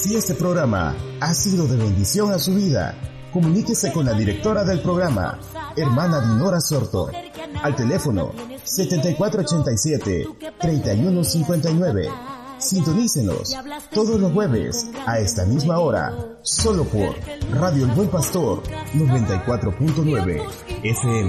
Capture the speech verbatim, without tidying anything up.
Si este programa ha sido de bendición a su vida, comuníquese con la directora del programa, hermana Dinora Sorto, al teléfono setenta y cuatro ochenta y siete, treinta y uno cincuenta y nueve. Sintonícenos todos los jueves a esta misma hora, solo por Radio El Buen Pastor noventa y cuatro punto nueve F M.